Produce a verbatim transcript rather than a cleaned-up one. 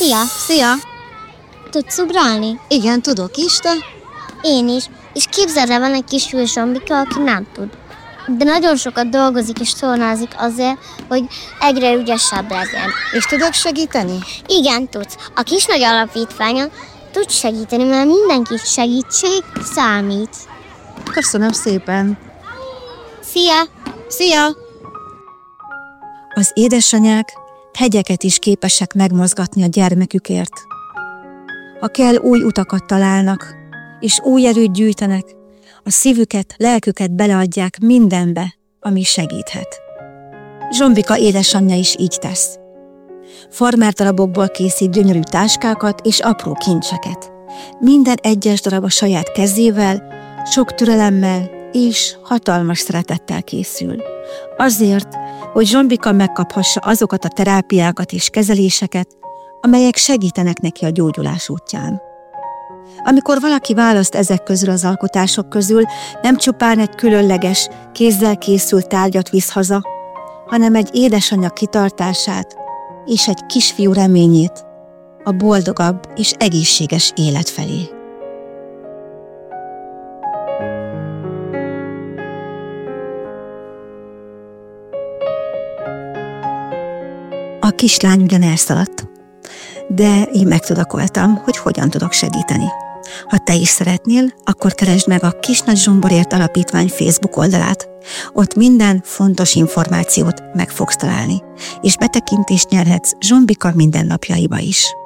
Szia! Szia! Tudsz ugrálni? Igen, tudok is, te? Én is. És képzeld el, van egy kis zsombika, aki nem tud. De nagyon sokat dolgozik és tornázik azért, hogy egyre ügyesebb legyen. És tudok segíteni? Igen, tudsz. A Kisnagy Alapítványa tud segíteni, mert mindenki segítség számít. Köszönöm szépen! Szia! Szia! Az édesanyák hegyeket is képesek megmozgatni a gyermekükért. Ha kell, új utakat találnak, és új erőt gyűjtenek, a szívüket, lelküket beleadják mindenbe, ami segíthet. Zsombika édesanyja is így tesz. Farmerdarabokból készít gyönyörű táskákat és apró kincseket. Minden egyes darab a saját kezével, sok türelemmel és hatalmas szeretettel készül. Azért, hogy Zsombika megkaphassa azokat a terápiákat és kezeléseket, amelyek segítenek neki a gyógyulás útján. Amikor valaki választ ezek közül az alkotások közül, nem csupán egy különleges, kézzel készült tárgyat visz haza, hanem egy édesanyja kitartását és egy kisfiú reményét a boldogabb és egészséges élet felé. A kislány ugyan elszaladt, de én megtudakoltam, hogy hogyan tudok segíteni. Ha te is szeretnél, akkor keresd meg a Kisnagy Zsomborért Alapítvány Facebook oldalát. Ott minden fontos információt meg fogsz találni, és betekintést nyerhetsz Zsombika mindennapjaiba is.